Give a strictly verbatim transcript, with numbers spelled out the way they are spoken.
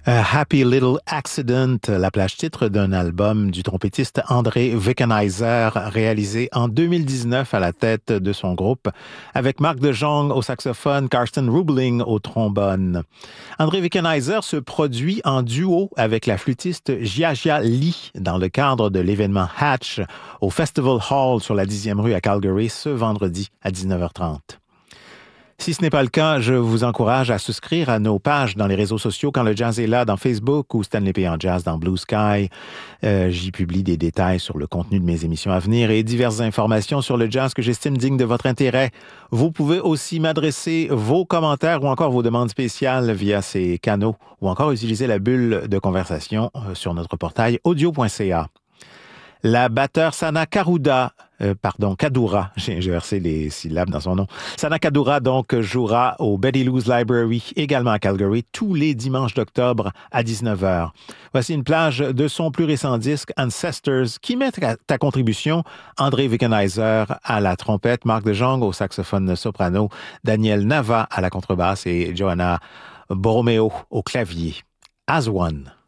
A Happy Little Accident, la plage titre d'un album du trompettiste André Wickenheiser, réalisé en deux mille dix-neuf à la tête de son groupe, avec Marc de Jong au saxophone, Karsten Rubling au trombone. André Wickenheiser se produit en duo avec la flûtiste Jiajia Lee dans le cadre de l'événement Hatch au Festival Hall sur la dixième rue à Calgary ce vendredi à dix-neuf heures trente. Si ce n'est pas le cas, je vous encourage à souscrire à nos pages dans les réseaux sociaux Quand le jazz est là dans Facebook ou Stanley P. en jazz dans Blue Sky. Euh, j'y publie des détails sur le contenu de mes émissions à venir et diverses informations sur le jazz que j'estime digne de votre intérêt. Vous pouvez aussi m'adresser vos commentaires ou encore vos demandes spéciales via ces canaux ou encore utiliser la bulle de conversation sur notre portail audio point c a. La batteure Sana Karuda, euh, pardon, Kadura, j'ai inversé les syllabes dans son nom. Sana Kadura, donc, jouera au Betty Lou's Library, également à Calgary, tous les dimanches d'octobre à dix-neuf heures. Voici une plage de son plus récent disque, Ancestors, qui met à ta contribution André Wickenheiser à la trompette, Marc de Jong au saxophone soprano, Daniel Nava à la contrebasse et Johanna Borromeo au clavier. As One.